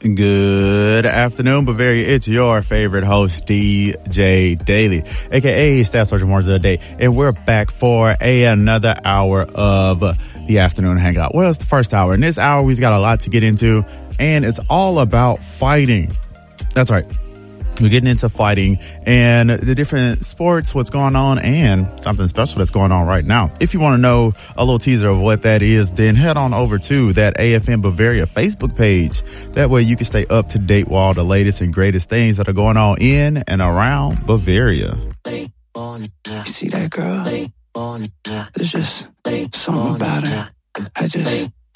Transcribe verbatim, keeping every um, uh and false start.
Good afternoon, Bavaria. It's your favorite host, D J Daily, a k a. Staff Sergeant Marzo Day, and we're back for a, another hour of the afternoon hangout. Well, it's the first hour. In this hour, we've got a lot to get into, and it's all about fighting. That's right. We're getting into fighting and the different sports, what's going on, and something special that's going on right now. If you want to know a little teaser of what that is, then head on over to that A F M Bavaria Facebook page. That way you can stay up to date with all the latest and greatest things that are going on in and around Bavaria. You see that girl? There's just something about her. I just